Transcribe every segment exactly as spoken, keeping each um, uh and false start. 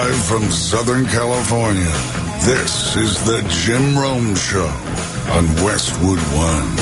Live from Southern California, this is the Jim Rome Show on Westwood One.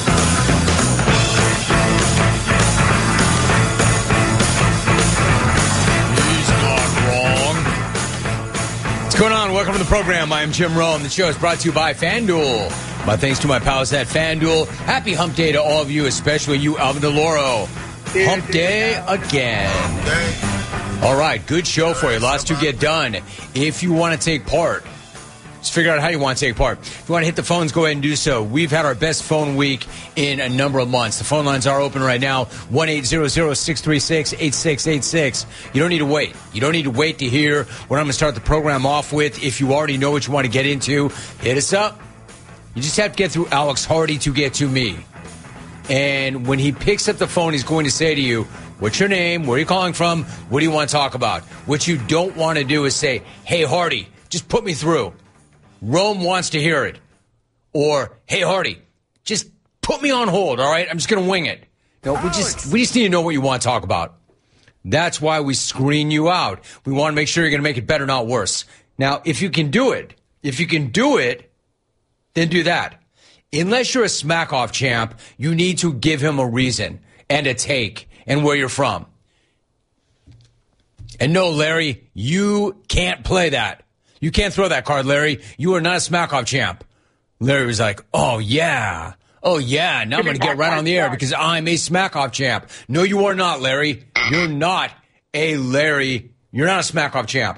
He's not wrong. What's going on? Welcome to the program. I am Jim Rome. The show is brought to you by FanDuel. My thanks to my pals at FanDuel. Happy Hump Day to all of you, especially you, Alvin DeLauro. Hump Day again. All right, good show for you. Lots to get done. If you want to take part, just figure out how you want to take part. If you want to hit the phones, go ahead and do so. We've had our best phone week in a number of months. The phone lines are open right now, one eight hundred, six three six, eight six eight six. You don't need to wait. You don't need to wait to hear what I'm going to start the program off with. If you already know what you want to get into, hit us up. You just have to get through Alex Hardy to get to me. And when he picks up the phone, he's going to say to you, what's your name? Where are you calling from? What do you want to talk about? What you don't want to do is say, hey, Hardy, just put me through. Rome wants to hear it. Or, hey, Hardy, just put me on hold, all right? I'm just going to wing it. No, we just we just need to know what you want to talk about. That's why we screen you out. We want to make sure you're going to make it better, not worse. Now, if you can do it, if you can do it, then do that. Unless you're a smack-off champ, you need to give him a reason and a take and where you're from. And no, Larry, you can't play that. You can't throw that card, Larry. You are not a smack-off champ. Larry was like, oh, yeah. Oh, yeah, now I'm going to get right on the air because I'm a smack-off champ. No, you are not, Larry. You're not a Larry. You're not a smack-off champ.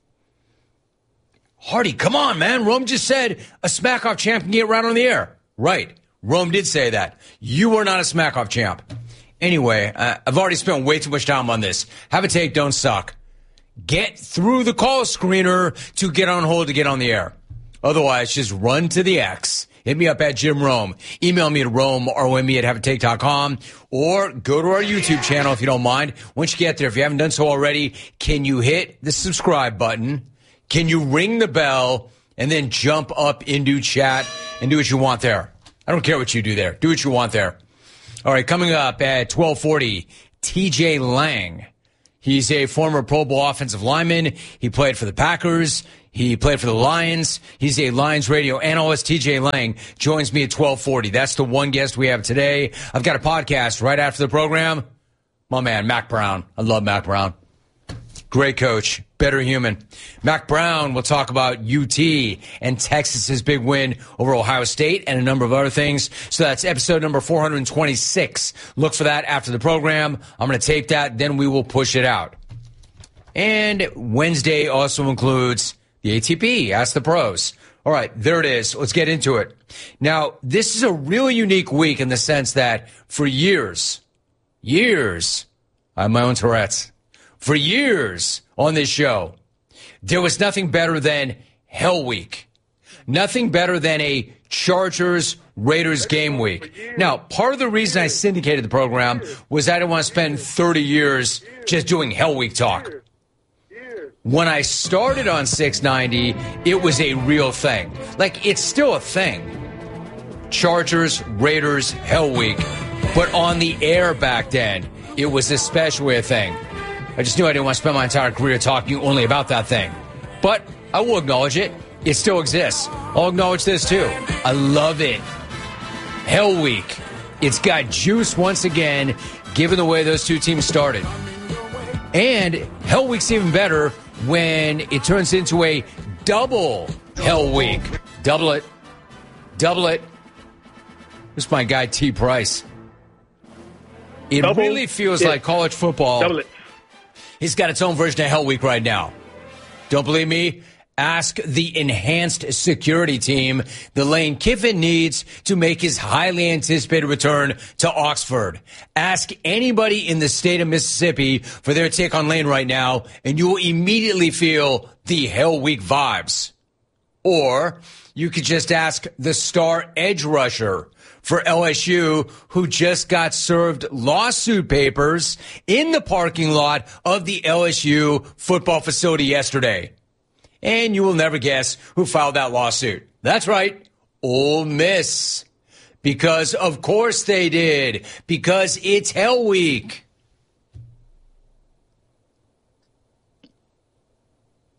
Hardy, come on, man. Rome just said a smack-off champ can get right on the air. Right. Rome did say that. You are not a smack-off champ. Anyway, uh, I've already spent way too much time on this. Have a take, don't suck. Get through the call screener to get on hold to get on the air. Otherwise, just run to the X. Hit me up at Jim Rome. Email me at Rome, R O M E at have a take dot com. Or go to our YouTube channel if you don't mind. Once you get there, if you haven't done so already, can you hit the subscribe button? Can you ring the bell? And then jump up into chat and do what you want there. I don't care what you do there. Do what you want there. All right, coming up at twelve forty, T J Lang. He's a former Pro Bowl offensive lineman. He played for the Packers. He played for the Lions. He's a Lions radio analyst. T J Lang joins me at twelve forty. That's the one guest we have today. I've got a podcast right after the program. My man, Mack Brown. I love Mack Brown. Great coach, better human. Mack Brown will talk about U T and Texas's big win over Ohio State and a number of other things. So that's episode number four twenty-six. Look for that after the program. I'm going to tape that, then we will push it out. And Wednesday also includes the A T P, Ask the Pros. All right, there it is. Let's get into it. Now, this is a really unique week in the sense that for years, years, I have my own Tourette's. For years on this show, there was nothing better than Hell Week. Nothing better than a Chargers-Raiders game week. Now, part of the reason I syndicated the program was I didn't want to spend thirty years just doing Hell Week talk. When I started on six ninety, it was a real thing. Like, it's still a thing. Chargers, Raiders, Hell Week. But on the air back then, it was especially a thing. I just knew I didn't want to spend my entire career talking only about that thing. But I will acknowledge it. It still exists. I'll acknowledge this, too. I love it. Hell Week. It's got juice once again, given the way those two teams started. And Hell Week's even better when it turns into a double Hell Week. Double it. Double it. This is my guy, T. Price. It double really feels it. Like college football. Double it. He's got its own version of Hell Week right now. Don't believe me? Ask the enhanced security team that Lane Kiffin needs to make his highly anticipated return to Oxford. Ask anybody in the state of Mississippi for their take on Lane right now, and you will immediately feel the Hell Week vibes. Or you could just ask the star edge rusher for L S U, who just got served lawsuit papers in the parking lot of the L S U football facility yesterday. And you will never guess who filed that lawsuit. That's right, Ole Miss. Because of course they did. Because it's Hell Week.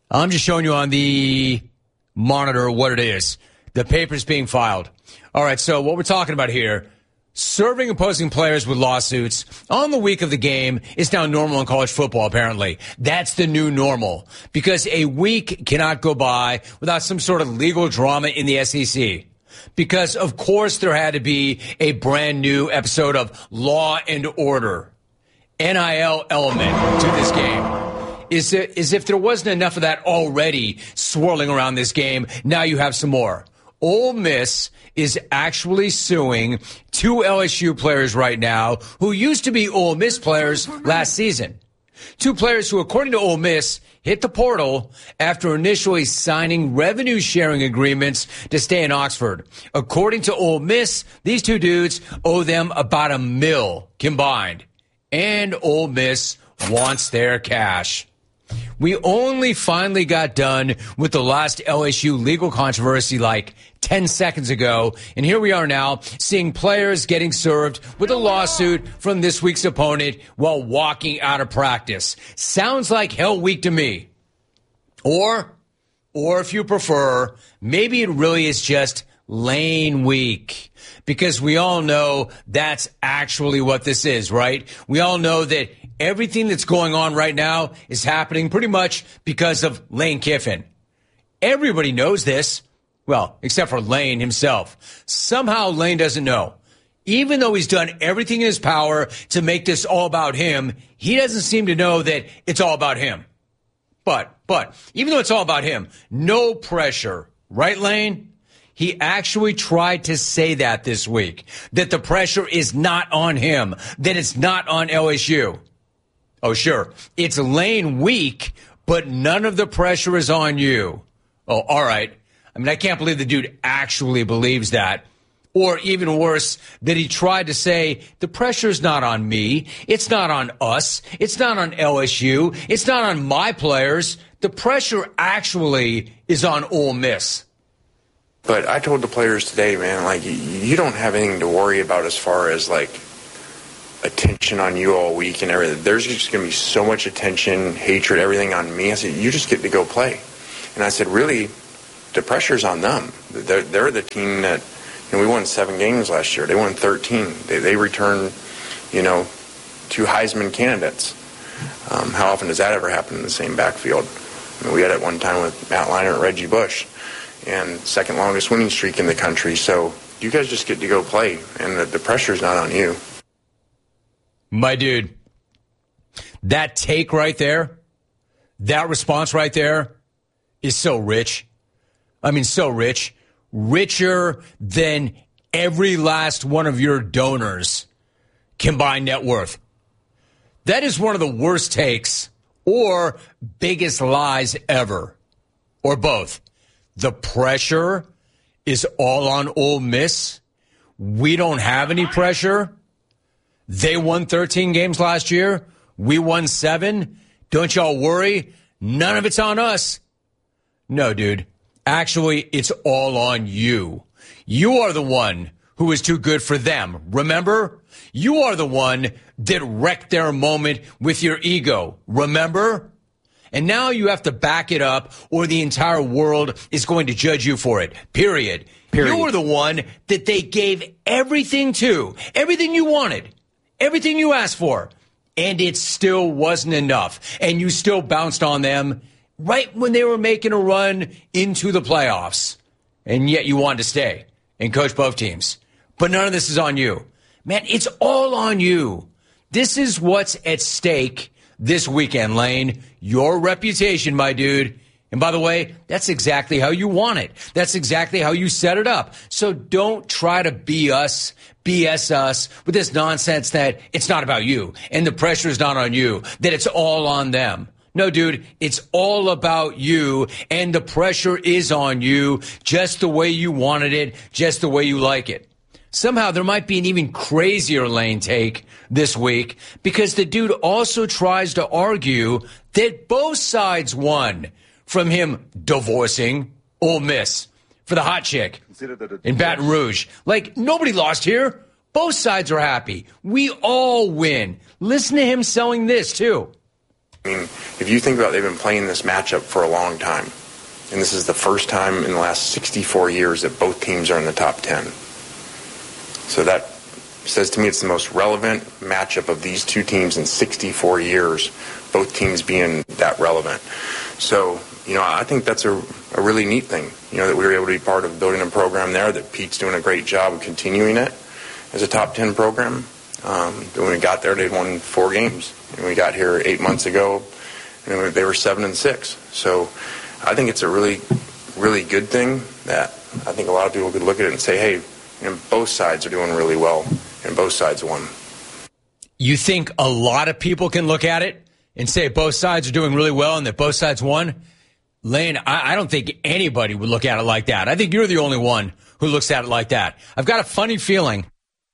I'm just showing you on the monitor what it is. The paper's being filed. All right, so what we're talking about here, serving opposing players with lawsuits on the week of the game is now normal in college football, apparently. That's the new normal, because a week cannot go by without some sort of legal drama in the S E C. Because, of course, there had to be a brand new episode of Law and Order, N I L element to this game. Is, it, is if there wasn't enough of that already swirling around this game, now you have some more. Ole Miss is actually suing two L S U players right now who used to be Ole Miss players last season. Two players who, according to Ole Miss, hit the portal after initially signing revenue-sharing agreements to stay in Oxford. According to Ole Miss, these two dudes owe them about a mil combined. And Ole Miss wants their cash. We only finally got done with the last L S U legal controversy like ten seconds ago, and here we are now seeing players getting served with a lawsuit from this week's opponent while walking out of practice. Sounds like Hell Week to me. Or, or if you prefer, maybe it really is just Lane Week. Because we all know that's actually what this is, right? We all know that everything that's going on right now is happening pretty much because of Lane Kiffin. Everybody knows this. Well, except for Lane himself. Somehow Lane doesn't know. Even though he's done everything in his power to make this all about him, he doesn't seem to know that it's all about him. But, but, even though it's all about him, no pressure. Right, Lane? He actually tried to say that this week, that the pressure is not on him, that it's not on L S U. Oh, sure, it's Lane Week, but none of the pressure is on you. Oh, all right. I mean, I can't believe the dude actually believes that. Or even worse, that he tried to say, the pressure's not on me. It's not on us. It's not on L S U. It's not on my players. The pressure actually is on Ole Miss. But I told the players today, man, like, you don't have anything to worry about as far as, like, attention on you all week and everything. There's just going to be so much attention, hatred, everything on me. I said, you just get to go play. And I said, really, the pressure's on them. They're, they're the team that, you know, we won seven games last year. They won thirteen. They, they returned, you know, two Heisman candidates. Um, how often does that ever happen in the same backfield? I mean, we had it one time with Matt Leinart and Reggie Bush, and second longest winning streak in the country. So you guys just get to go play, and the, the pressure's not on you. My dude, that take right there, that response right there is so rich. I mean, so rich. Richer than every last one of your donors' combined net worth. That is one of the worst takes or biggest lies ever, or both. The pressure is all on Ole Miss. We don't have any pressure. They won thirteen games last year. We won seven. Don't y'all worry. None of it's on us. No, dude. Actually, it's all on you. You are the one who is too good for them. Remember? You are the one that wrecked their moment with your ego. Remember? And now you have to back it up or the entire world is going to judge you for it. Period. Period. You were the one that they gave everything to. Everything you wanted. Everything you asked for. And it still wasn't enough. And you still bounced on them right when they were making a run into the playoffs. And yet you wanted to stay and coach both teams. But none of this is on you. Man, it's all on you. This is what's at stake this weekend, Lane. Your reputation, my dude. And by the way, that's exactly how you want it. That's exactly how you set it up. So don't try to be us, B S us with this nonsense that it's not about you and the pressure is not on you, that it's all on them. No, dude, it's all about you, and the pressure is on you just the way you wanted it, just the way you like it. Somehow there might be an even crazier Lane take this week because the dude also tries to argue that both sides won from him divorcing Ole Miss for the hot chick in Baton Rouge. Like, nobody lost here. Both sides are happy. We all win. Listen to him selling this, too. I mean, if you think about it, they've been playing this matchup for a long time. And this is the first time in the last sixty-four years that both teams are in the top ten. So that says to me it's the most relevant matchup of these two teams in sixty-four years, both teams being that relevant. So, you know, I think that's a, a really neat thing, you know, that we were able to be part of building a program there, that Pete's doing a great job of continuing it as a top ten program. Um, when we got there, they'd won four games. And we got here eight months ago, and they were seven and six. So I think it's a really, really good thing that I think a lot of people could look at it and say, hey, you know, both sides are doing really well, and both sides won. You think a lot of people can look at it and say both sides are doing really well and that both sides won? Lane, I, I don't think anybody would look at it like that. I think you're the only one who looks at it like that. I've got a funny feeling.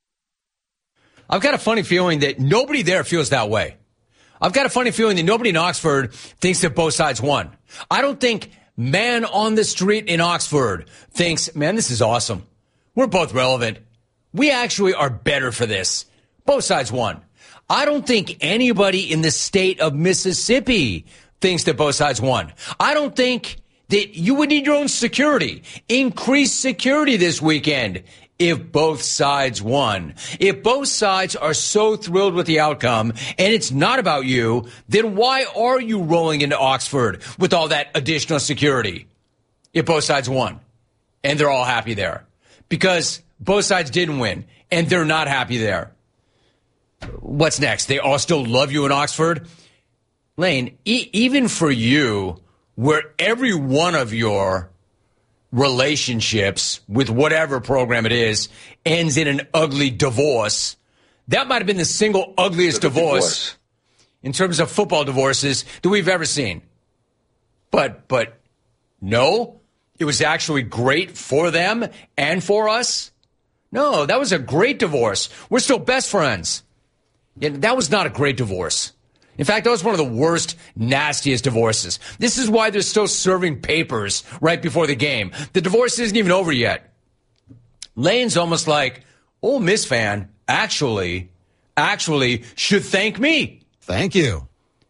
I've got a funny feeling that nobody there feels that way. I've got a funny feeling that nobody in Oxford thinks that both sides won. I don't think man on the street in Oxford thinks, man, this is awesome. We're both relevant. We actually are better for this. Both sides won. I don't think anybody in the state of Mississippi thinks that both sides won. I don't think that you would need your own security, increased security this weekend if both sides won. If both sides are so thrilled with the outcome and it's not about you, then why are you rolling into Oxford with all that additional security if both sides won and they're all happy there? Because both sides didn't win and they're not happy there. What's next? They all still love you in Oxford? Lane, e- even for you, where every one of your relationships with whatever program it is ends in an ugly divorce, that might have been the single ugliest divorce, divorce in terms of football divorces that we've ever seen. But, but no, it was actually great for them and for us. No, that was a great divorce. We're still best friends. Yeah, that was not a great divorce. In fact, that was one of the worst, nastiest divorces. This is why they're still serving papers right before the game. The divorce isn't even over yet. Lane's almost like, Ole Miss fan actually, actually should thank me. Thank you.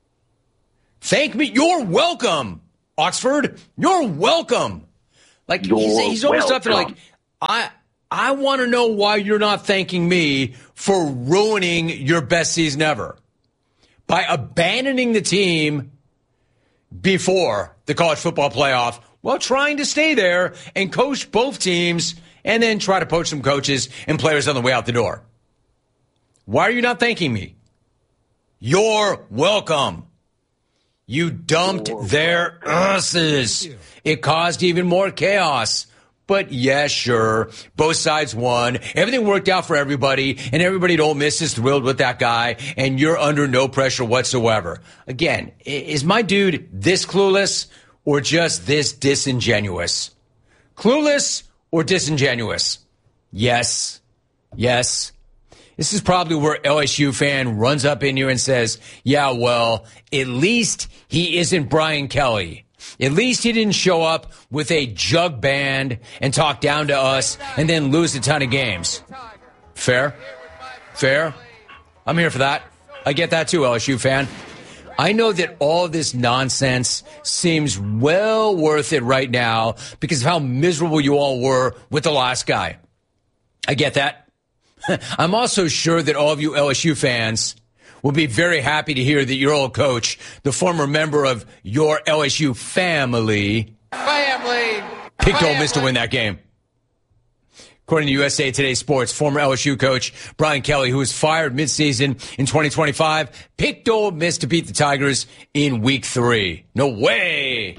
Thank me. You're welcome, Oxford. You're welcome. Like, You're he's, he's almost up there like, I... I want to know why you're not thanking me for ruining your best season ever. By abandoning the team before the college football playoff, while trying to stay there and coach both teams and then try to poach some coaches and players on the way out the door. Why are you not thanking me? You're welcome. You dumped their asses. It caused even more chaos. But yeah, sure, both sides won. Everything worked out for everybody, and everybody at Ole Miss is thrilled with that guy, and you're under no pressure whatsoever. Again, is my dude this clueless or just this disingenuous? Clueless or disingenuous? Yes. Yes. This is probably where L S U fan runs up in you and says, yeah, well, at least he isn't Brian Kelly. At least he didn't show up with a jug band and talk down to us and then lose a ton of games. Fair? Fair? I'm here for that. I get that too, L S U fan. I know that all this nonsense seems well worth it right now because of how miserable you all were with the last guy. I get that. I'm also sure that all of you L S U fans will be very happy to hear that your old coach, the former member of your L S U family, family picked family. Ole Miss to win that game. According to U S A Today Sports, former L S U coach Brian Kelly, who was fired midseason in twenty twenty-five, picked Ole Miss to beat the Tigers in week three. No way.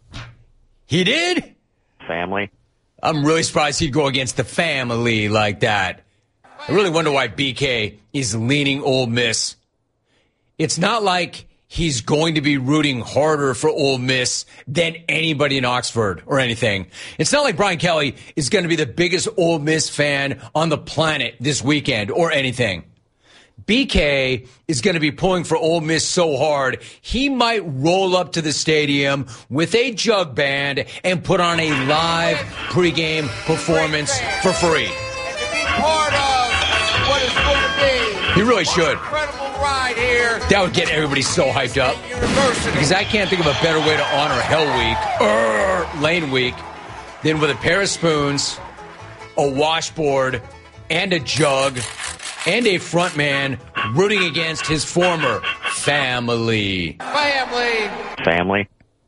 He did? Family. I'm really surprised he'd go against the family like that. I really wonder why B K is leaning Ole Miss. It's not like he's going to be rooting harder for Ole Miss than anybody in Oxford or anything. It's not like Brian Kelly is going to be the biggest Ole Miss fan on the planet this weekend or anything. B K is going to be pulling for Ole Miss so hard, he might roll up to the stadium with a jug band and put on a live pregame performance for free. And to be part of what is going to be He really should. incredible ride right here. That would get everybody so hyped up. Because I can't think of a better way to honor Hell Week, er, Lane Week, than with a pair of spoons, a washboard, and a jug, and a front man rooting against his former family. Family. Family.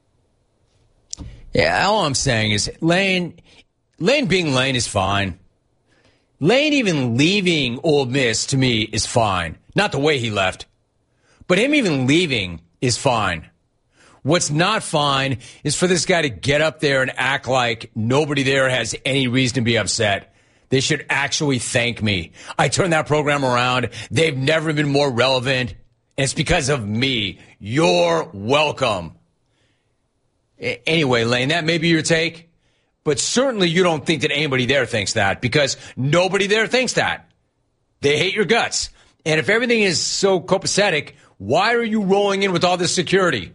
Yeah, all I'm saying is Lane, Lane being Lane is fine. Lane even leaving Ole Miss, to me, is fine. Not the way he left. But him even leaving is fine. What's not fine is for this guy to get up there and act like nobody there has any reason to be upset. They should actually thank me. I turned that program around. They've never been more relevant. And it's because of me. You're welcome. Anyway, Lane, that may be your take. But certainly you don't think that anybody there thinks that, because nobody there thinks that. They hate your guts. And if everything is so copacetic, why are you rolling in with all this security?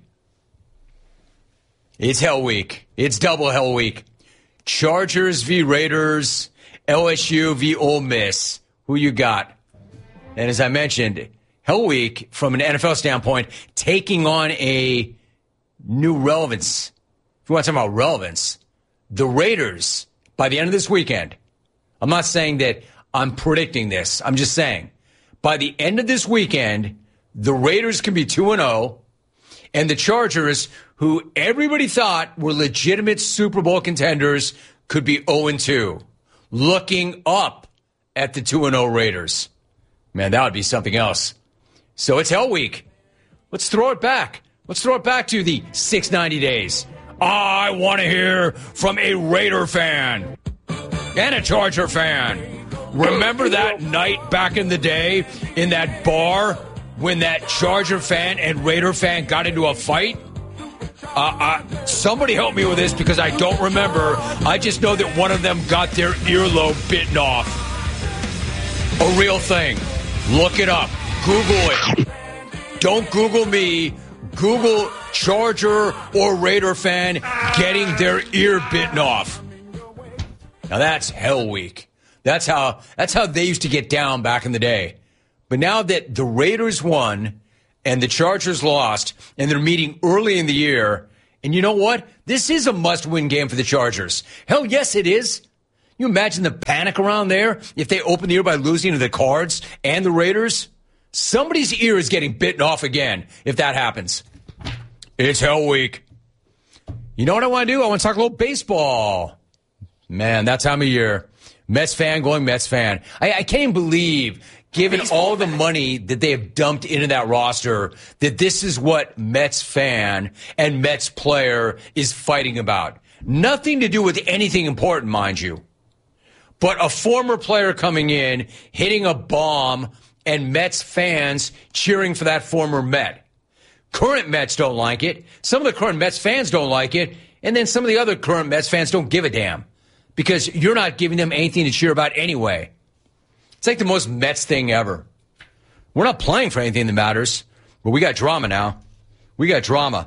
It's Hell Week. It's double Hell Week. Chargers v. Raiders, L S U v. Ole Miss. Who you got? And as I mentioned, Hell Week, from an N F L standpoint, taking on a new relevance. If you want to talk about relevance, the Raiders, by the end of this weekend, I'm not saying that I'm predicting this. I'm just saying, by the end of this weekend, the Raiders can be two and oh, and the Chargers, who everybody thought were legitimate Super Bowl contenders, could be oh and two, looking up at the two and oh Raiders. Man, that would be something else. So it's Hell Week. Let's throw it back. Let's throw it back to the six ninety days. I want to hear from a Raider fan and a Charger fan. Remember that night back in the day in that bar when that Charger fan and Raider fan got into a fight? Uh, uh, somebody help me with this, because I don't remember. I just know that one of them got their earlobe bitten off. A real thing. Look it up. Google it. Don't Google me. Google Charger or Raider fan getting their ear bitten off. Now that's Hell Week. That's how that's how they used to get down back in the day. But now that the Raiders won and the Chargers lost, and they're meeting early in the year, and you know what? This is a must-win game for the Chargers. Hell yes, it is. You imagine the panic around there if they open the year by losing to the Cards and the Raiders? Somebody's ear is getting bitten off again if that happens. It's Hell Week. You know what I want to do? I want to talk a little baseball. Man, that time of year. Mets fan going Mets fan. I, I can't even believe, given all the money that they have dumped into that roster, that this is what Mets fan and Mets player is fighting about. Nothing to do with anything important, mind you. But a former player coming in, hitting a bomb, and Mets fans cheering for that former Met. Current Mets don't like it. Some of the current Mets fans don't like it. And then some of the other current Mets fans don't give a damn, because you're not giving them anything to cheer about anyway. It's like the most Mets thing ever. We're not playing for anything that matters, but we got drama now. We got drama.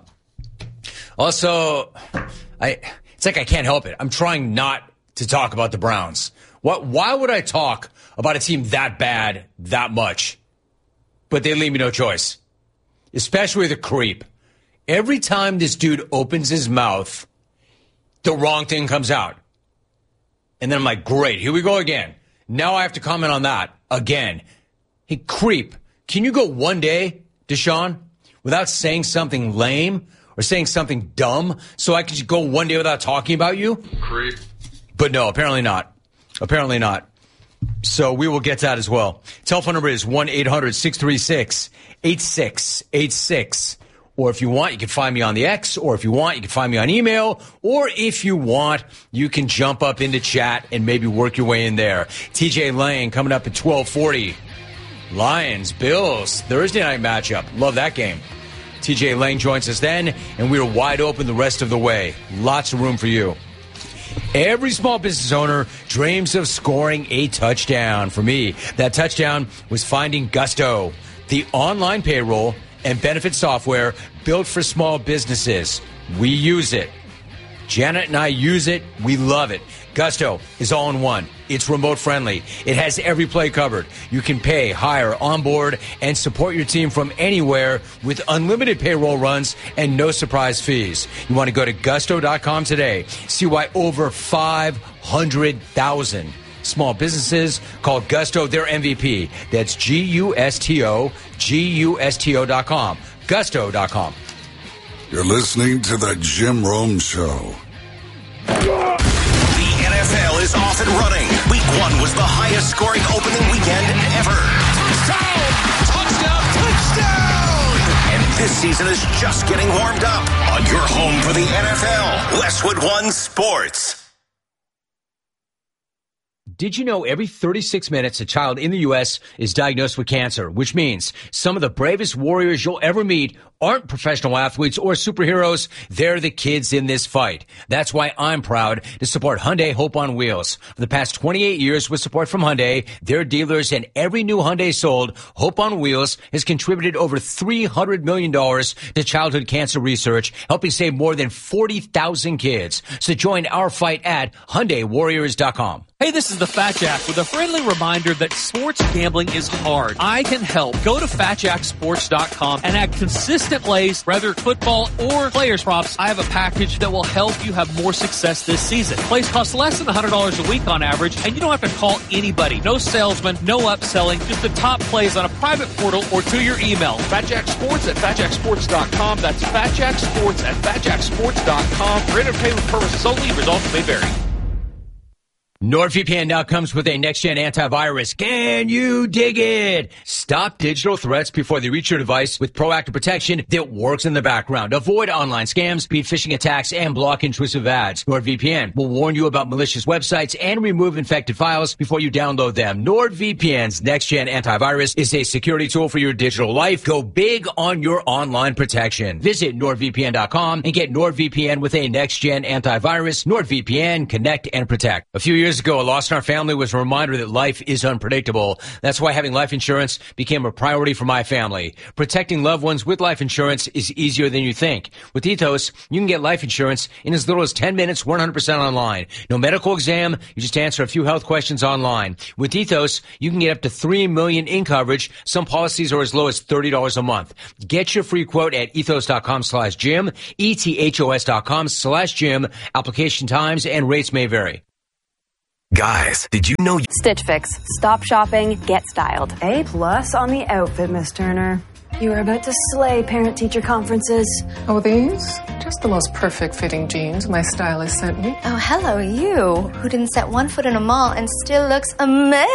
Also, I it's like I can't help it. I'm trying not to talk about the Browns. What? Why would I talk about a team that bad that much? But they leave me no choice. Especially the creep. Every time this dude opens his mouth, the wrong thing comes out. And then I'm like, great, here we go again. Now I have to comment on that again. Hey, creep, can you go one day, Deshaun, without saying something lame or saying something dumb so I can just go one day without talking about you? Creep. But no, apparently not. Apparently not. So we will get to that as well. Telephone number is one eight hundred six three six eight six eight six. Or if you want, you can find me on the X. Or if you want, you can find me on email. Or if you want, you can jump up into chat and maybe work your way in there. T J Lang coming up at twelve forty. Lions, Bills, Thursday night matchup. Love that game. T J Lang joins us then, and we are wide open the rest of the way. Lots of room for you. Every small business owner dreams of scoring a touchdown. For me, that touchdown was finding Gusto, the online payroll and benefit software built for small businesses. We use it. Janet and I use it. We love it. Gusto is all in one. It's remote friendly. It has every play covered. You can pay, hire, onboard, and support your team from anywhere with unlimited payroll runs and no surprise fees. You want to go to gusto dot com today. See why over five hundred thousand small businesses call Gusto their M V P. That's G U S T O, G U S T O dot com. Gusto dot com. You're listening to the Jim Rome Show. The N F L is off and running. Week one was the highest scoring opening weekend ever. Touchdown! Touchdown! Touchdown! And this season is just getting warmed up on your home for the N F L, Westwood One Sports. Did you know every thirty-six minutes a child in the U S is diagnosed with cancer, which means some of the bravest warriors you'll ever meet aren't professional athletes or superheroes. They're the kids in this fight. That's why I'm proud to support Hyundai Hope on Wheels. For the past twenty-eight years with support from Hyundai, their dealers, and every new Hyundai sold, Hope on Wheels has contributed over three hundred million dollars to childhood cancer research, helping save more than forty thousand kids. So join our fight at Hyundai Warriors dot com. Hey, this is the Fat Jack with a friendly reminder that sports gambling is hard. I can help. Go to fat jack sports dot com and add consistent plays, whether football or players props. I have a package that will help you have more success this season. Plays cost less than one hundred dollars a week on average, and you don't have to call anybody. No salesman, no upselling, just the top plays on a private portal or to your email. Fat Jack Sports at fat jack sports dot com. That's Fat Jack Sports at fat jack sports dot com. For entertainment purposes only, results may vary. NordVPN now comes with a next-gen antivirus. Can you dig it? Stop digital threats before they reach your device with proactive protection that works in the background. Avoid online scams, beat phishing attacks, and block intrusive ads. NordVPN will warn you about malicious websites and remove infected files before you download them. NordVPN's next-gen antivirus is a security tool for your digital life. Go big on your online protection. Visit nord V P N dot com and get NordVPN with a next-gen antivirus. NordVPN, connect and protect. A few years ago, a loss in our family was a reminder that life is unpredictable. That's why having life insurance became a priority for my family. Protecting loved ones with life insurance is easier than you think. With Ethos, you can get life insurance in as little as ten minutes, one hundred percent online. No medical exam, you just answer a few health questions online. With Ethos, you can get up to three million dollars in coverage. Some policies are as low as thirty dollars a month. Get your free quote at ethos dot com slash Jim, E T H O S dot com slash Jim. Application times and rates may vary. Guys, did you know... Stitch Fix. Stop shopping, get styled. A plus on the outfit, Miss Turner. You are about to slay parent-teacher conferences. Oh, these? Just the most perfect fitting jeans my stylist sent me. Oh, hello, you, who didn't set one foot in a mall and still looks amazing.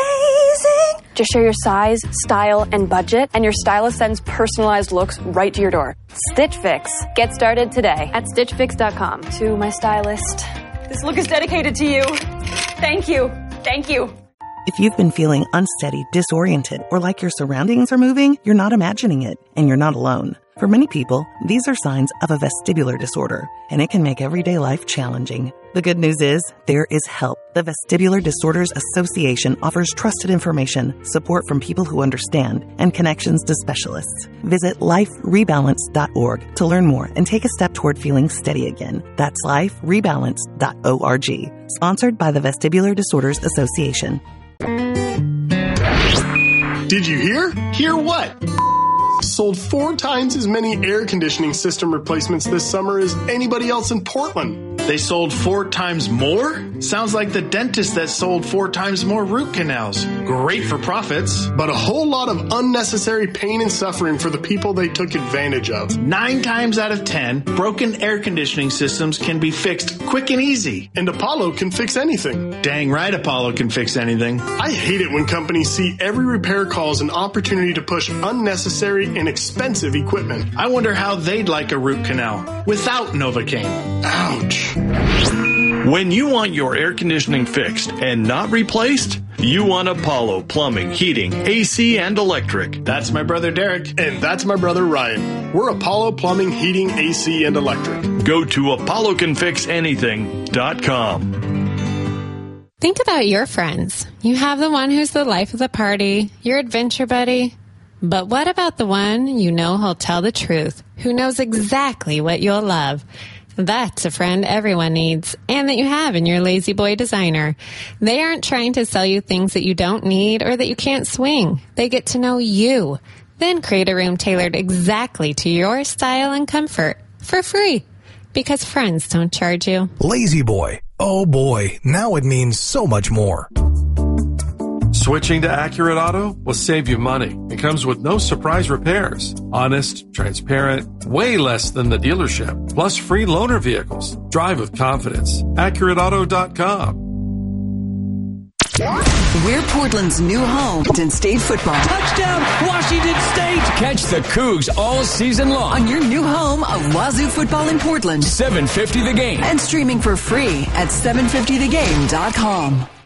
Just share your size, style, and budget, and your stylist sends personalized looks right to your door. Stitch Fix. Get started today at stitch fix dot com. To my stylist, this look is dedicated to you. Thank you. Thank you. If you've been feeling unsteady, disoriented, or like your surroundings are moving, you're not imagining it, and you're not alone. For many people, these are signs of a vestibular disorder, and it can make everyday life challenging. The good news is, there is help. The Vestibular Disorders Association offers trusted information, support from people who understand, and connections to specialists. Visit life rebalance dot org to learn more and take a step toward feeling steady again. That's life rebalance dot org. Sponsored by the Vestibular Disorders Association. Did you hear? Hear what? Sold four times as many air conditioning system replacements this summer as anybody else in Portland. They sold four times more? Sounds like the dentist that sold four times more root canals. Great for profits. But a whole lot of unnecessary pain and suffering for the people they took advantage of. Nine times out of ten, broken air conditioning systems can be fixed quick and easy. And Apollo can fix anything. Dang right Apollo can fix anything. I hate it when companies see every repair call as an opportunity to push unnecessary and expensive equipment. I wonder how they'd like a root canal without Novocaine. Ouch. When you want your air conditioning fixed and not replaced, you want Apollo Plumbing, Heating, A C, and Electric. That's my brother Derek. And that's my brother Ryan. We're Apollo Plumbing, Heating, A C, and Electric. Go to apollo can fix anything dot com. Think about your friends. You have the one who's the life of the party, your adventure buddy. But what about the one you know who'll tell the truth, who knows exactly what you'll love? That's a friend everyone needs, and that you have in your Lazy Boy designer. They aren't trying to sell you things that you don't need or that you can't swing. They get to know you, then create a room tailored exactly to your style and comfort for free. Because friends don't charge you. Lazy Boy. Oh boy, now it means so much more. Switching to Accurate Auto will save you money. It comes with no surprise repairs. Honest, transparent, way less than the dealership. Plus free loaner vehicles. Drive with confidence. Accurate Auto dot com. We're Portland's new home in state football. Touchdown, Washington State! Catch the Cougs all season long on your new home of Wazoo football in Portland. seven fifty The Game. And streaming for free at seven fifty the game dot com.